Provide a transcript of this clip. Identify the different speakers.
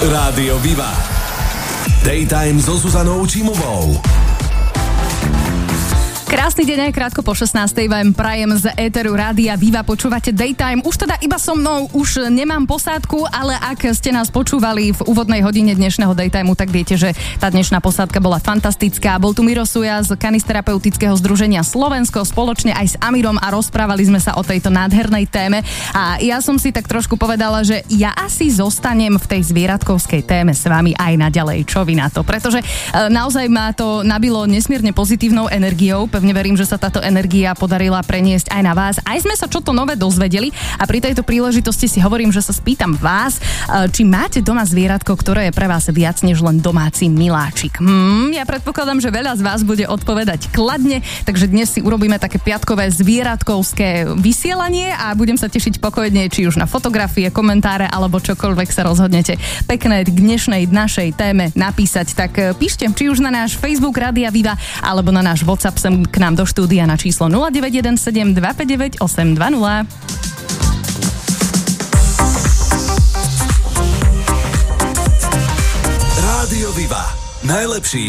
Speaker 1: Rádio Viva. Daytime so Zuzanou Čímovou.
Speaker 2: Krásny deň aj krátko po 16:00 vám prajem z éteru Rádia Viva. Počúvate Daytime. Už teda iba so mnou, už nemám posádku, ale ak ste nás počúvali v úvodnej hodine dnešného Daytimeu, tak viete, že tá dnešná posádka bola fantastická. Bol tu Miro Suja z Kanisterapeutického združenia Slovensko spoločne aj s Amirom a rozprávali sme sa o tejto nádhernej téme. A ja som si tak trošku povedala, že ja asi zostanem v tej zvieratkovskej téme s vami aj naďalej. Čo vy na to? Pretože naozaj ma to nabilo nesmierne pozitívnou energiou. Pevne verím, že sa táto energia podarila preniesť aj na vás. Aj sme sa čo to nové dozvedeli a pri tejto príležitosti si hovorím, že sa spýtam vás, či máte doma zvieratko, ktoré je pre vás viac než len domáci miláčik. Ja predpokladám, že veľa z vás bude odpovedať kladne, takže dnes si urobíme také piatkové zvieratkovské vysielanie a budem sa tešiť pokojne, či už na fotografie, komentáre alebo čokoľvek sa rozhodnete pekné k dnešnej našej téme napísať. Tak píšte, či už na náš Facebook Rádia Viva alebo na náš WhatsApp sem k nám do štúdia na číslo 0917 259 820.
Speaker 1: Rádio Viva. Najlepší